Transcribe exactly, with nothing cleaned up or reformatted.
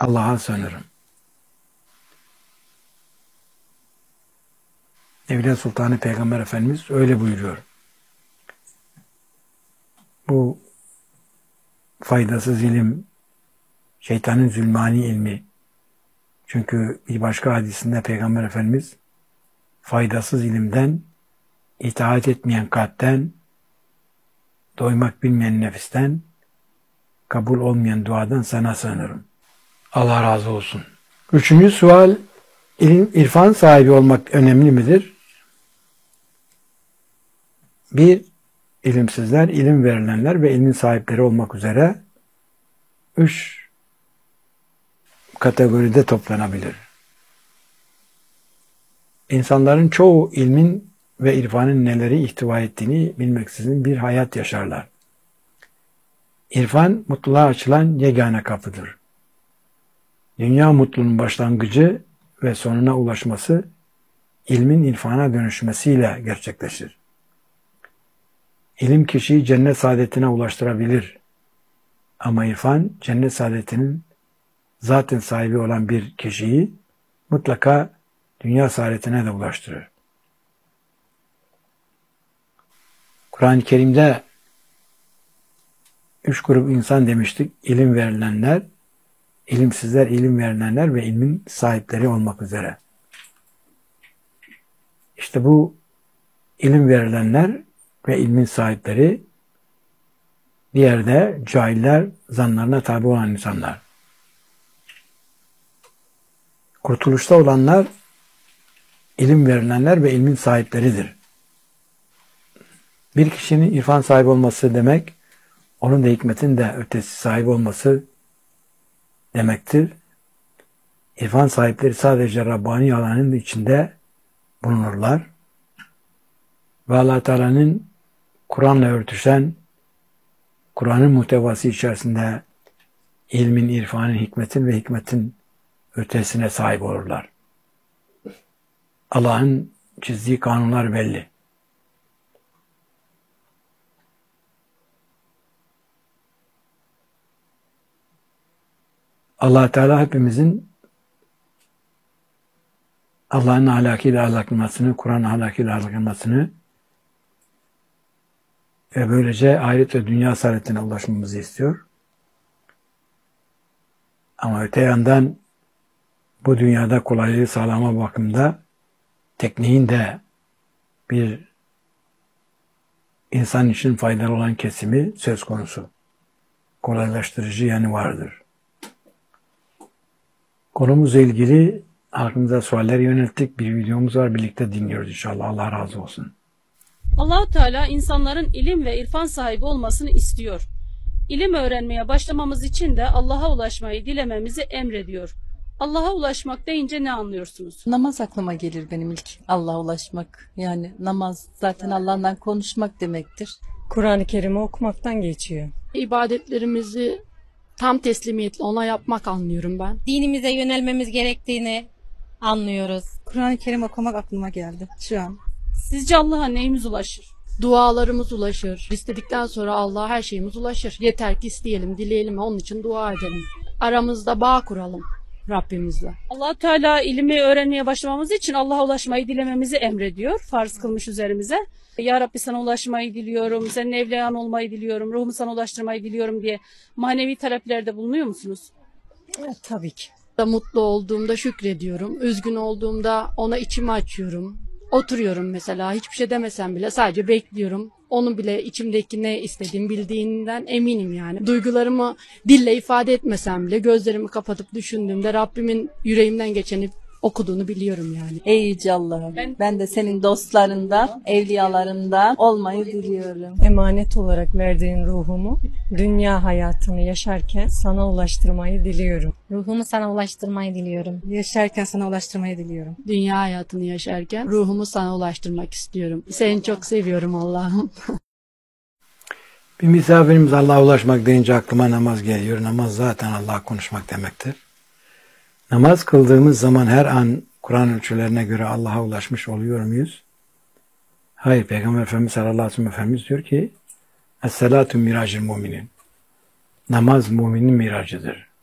Allah'a sığınırım. Evliya Sultanı Peygamber Efendimiz öyle buyuruyor. Bu faydasız ilim, şeytanın zulmani ilmi. Çünkü bir başka hadisinde Peygamber Efendimiz faydasız ilimden, itaat etmeyen kalpten, doymak bilmeyen nefisten, kabul olmayan duadan sana sığınırım. Allah razı olsun. Üçüncü sual, ilim, irfan sahibi olmak önemli midir? Bir, ilimsizler, ilim verilenler ve ilmin sahipleri olmak üzere üç kategoride toplanabilir. İnsanların çoğu ilmin ve irfanın neleri ihtiva ettiğini bilmeksizin bir hayat yaşarlar. İrfan, mutluluğa açılan yegane kapıdır. Dünya mutluluğunun başlangıcı ve sonuna ulaşması, ilmin irfana dönüşmesiyle gerçekleşir. İlim kişiyi cennet saadetine ulaştırabilir. Ama irfan, cennet saadetinin zaten sahibi olan bir kişiyi mutlaka dünya saadetine de ulaştırır. Kur'an-ı Kerim'de üç grup insan demiştik. İlim verilenler, ilimsizler, ilim verilenler ve ilmin sahipleri olmak üzere. İşte bu ilim verilenler ve ilmin sahipleri, diğer de cahiller, zanlarına tabi olan insanlar. Kurtuluşta olanlar, ilim verilenler ve ilmin sahipleridir. Bir kişinin irfan sahibi olması demek, onun da hikmetin de ötesi sahibi olması demektir. İrfan sahipleri sadece Rabbani alanın içinde bulunurlar. Ve Allah Teala'nın Kur'an'la örtüşen, Kur'an'ın muhtevası içerisinde ilmin, irfanın, hikmetin ve hikmetin ötesine sahip olurlar. Allah'ın çizdiği kanunlar belli. Allah Teala hepimizin Allah'ın ahlakıyla ahlaklanmasını, Kur'an ahlakıyla ahlaklanmasını ve böylece ahiret ve dünya saadetine ulaşmamızı istiyor. Ama öte yandan bu dünyada kolaylığı sağlama bakımında tekniğin de bir insan için faydalı olan kesimi söz konusu. Kolaylaştırıcı yanı vardır. Konumuzla ilgili aklınıza sualler yönelttik. Bir videomuz var. Birlikte dinliyoruz inşallah. Allah razı olsun. Allah-u Teala insanların ilim ve irfan sahibi olmasını istiyor. İlim öğrenmeye başlamamız için de Allah'a ulaşmayı dilememizi emrediyor. Allah'a ulaşmak deyince ne anlıyorsunuz? Namaz aklıma gelir benim ilk. Allah'a ulaşmak. Yani namaz zaten Allah'tan konuşmak demektir. Kur'an-ı Kerim'i okumaktan geçiyor. İbadetlerimizi tam teslimiyetle ona yapmak anlıyorum ben. Dinimize yönelmemiz gerektiğini anlıyoruz. Kur'an-ı Kerim okumak aklıma geldi şu an. Sizce Allah'a neyimiz ulaşır? Dualarımız ulaşır. İstedikten sonra Allah'a her şeyimiz ulaşır. Yeter ki isteyelim, dileyelim, onun için dua edelim. Aramızda bağ kuralım Rabbimizle. Allah Teala ilmi öğrenmeye başlamamız için Allah'a ulaşmayı dilememizi emrediyor. Farz kılmış üzerimize. Ya Rabbi sana ulaşmayı diliyorum, senin evliyan olmayı diliyorum, ruhumu sana ulaştırmayı diliyorum diye manevi taleplerde bulunuyor musunuz? Evet, tabii ki. Mutlu olduğumda şükrediyorum. Üzgün olduğumda ona içimi açıyorum. Oturuyorum mesela, hiçbir şey demesem bile sadece bekliyorum. Onun bile içimdeki ne istediğimi bildiğinden eminim yani. Duygularımı dille ifade etmesem bile gözlerimi kapatıp düşündüğümde Rabbimin yüreğimden geçeni okuduğunu biliyorum yani. Ey Yüce Allah'ım, ben, ben de senin dostlarından, evliyalarından olmayı diliyorum. Emanet olarak verdiğin ruhumu dünya hayatını yaşarken sana ulaştırmayı diliyorum. Ruhumu sana ulaştırmayı diliyorum. Yaşarken sana ulaştırmayı diliyorum. Dünya hayatını yaşarken ruhumu sana ulaştırmak istiyorum. Seni çok seviyorum Allah'ım. Bir misafirimiz Allah'a ulaşmak deyince aklıma namaz geliyor. Namaz zaten Allah'a konuşmak demektir. Namaz kıldığımız zaman her an Kur'an ölçülerine göre Allah'a ulaşmış oluyor muyuz? Hayır. Peygamber Efendimiz sallallahu aleyhi ve sellem Efendimiz diyor ki Es-salatu miracil muminin. Namaz müminin miracıdır.